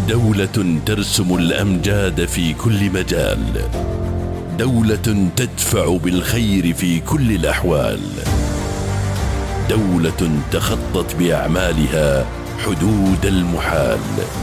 دولة ترسم الأمجاد في كل مجال، دولة تدفع بالخير في كل الأحوال، دولة تخطت بأعمالها حدود المحال.